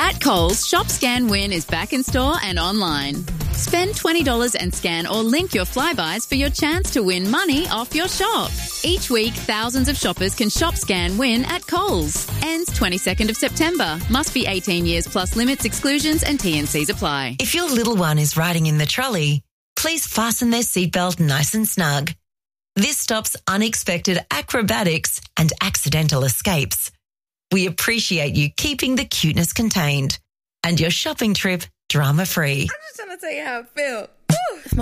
At Coles, Shop Scan Win is back in store and online. Spend $20 and scan or link your Flybuys for your chance to win money off your shop. Each week, thousands of shoppers can Shop Scan Win at Coles. Ends 22nd of September. Must be 18 years plus limits, exclusions and T&Cs apply. If your little one is riding in the trolley, please fasten their seatbelt nice and snug. This stops unexpected acrobatics and accidental escapes. We appreciate you keeping the cuteness contained and your shopping trip drama-free. I'm just trying to tell you how I feel. Woo.